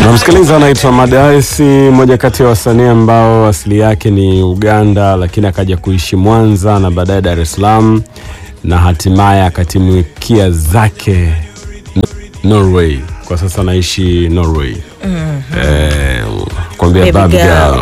Tunamsikiliza anaitwa Madaisi, moja kati ya wasanii ambao asili yake ni Uganda lakini akaja kuishi Mwanza na baadaye Dar es Salaam na hatimaye akatimukia zake Norway. Kwa sasa anaishi Norway. Kwambia baby girl.